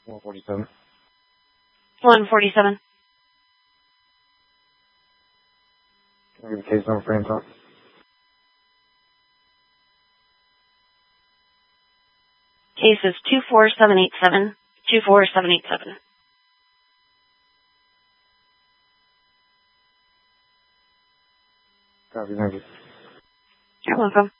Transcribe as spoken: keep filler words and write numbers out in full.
one forty-seven. one forty-seven. Can I give a case number for Anton? Case is two four seven eight seven. two four seven eight seven. Copy, thank you. You're welcome.